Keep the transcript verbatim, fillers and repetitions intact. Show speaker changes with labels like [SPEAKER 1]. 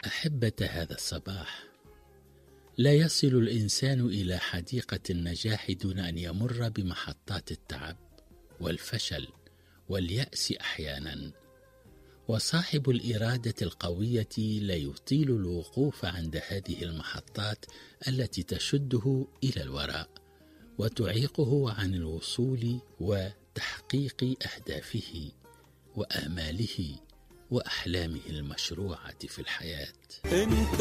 [SPEAKER 1] أحبة هذا الصباح، لا يصل الإنسان إلى حديقة النجاح دون أن يمر بمحطات التعب والفشل واليأس أحيانا، وصاحب الإرادة القوية لا يطيل الوقوف عند هذه المحطات التي تشده إلى الوراء وتعيقه عن الوصول وتحقيق أهدافه وآماله وأحلامه المشروعة في الحياة.